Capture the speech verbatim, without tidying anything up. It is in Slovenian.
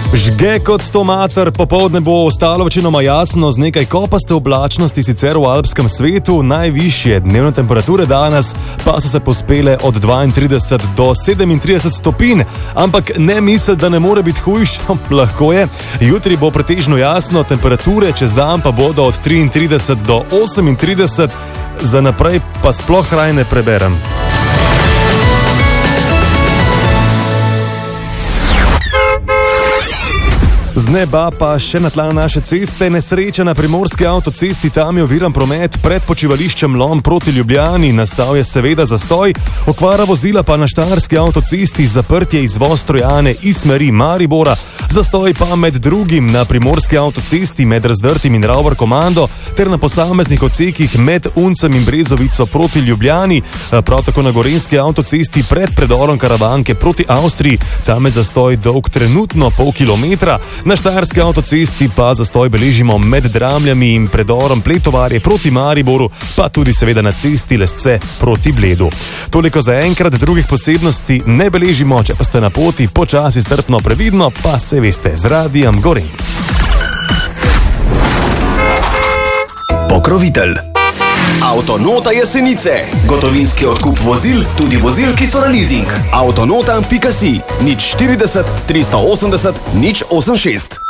Žge kot sto mater, popoldne bo ostalo večinoma jasno z nekaj kopaste oblačnosti sicer v alpskem svetu. Najvišje dnevne temperature danes pa so se pospele od dvaintrideset do sedemintrideset stopinj. Ampak ne misel, da ne more biti hujš, lahko je. Jutri bo pretežno jasno, temperature čez dan pa bodo od triintrideset do osemintrideset, za naprej pa sploh raj ne preberem. Z neba pa še na tla naše ceste, nesreča na primorski avtocesti, tam je oviran promet pred počivališčem Lom proti Ljubljani, nastal je seveda zastoj, okvara vozila pa na štajerski avtocesti, zaprtje izvoz Trojane iz smeri Maribora, zastoj pa med drugim na primorski avtocesti med Razdrtim in Ravbar komando ter na posameznih odsekih med Uncem in Brezovico proti Ljubljani, prav tako na gorenjski avtocesti pred predorom Karavanke proti Avstriji, tam je zastoj dolg trenutno pol kilometra. Na štajerski avtocesti pa zastoj beležimo med Dramljami in predorom Pletovarje proti Mariboru, pa tudi seveda na cesti Lesce proti Bledu. Toliko za enkrat, drugih posebnosti ne beležimo, če pa ste na poti, počasi, strpno, previdno, pa se veste, z Radijem Gorenc. Pokrovitelj Avtonota Jesenice. Gotovinski odkup vozil, tudi vozil, ki so na leasing. Avtonota pika si, nič štirideset, tristo osemdeset, nič osemdesiat šest.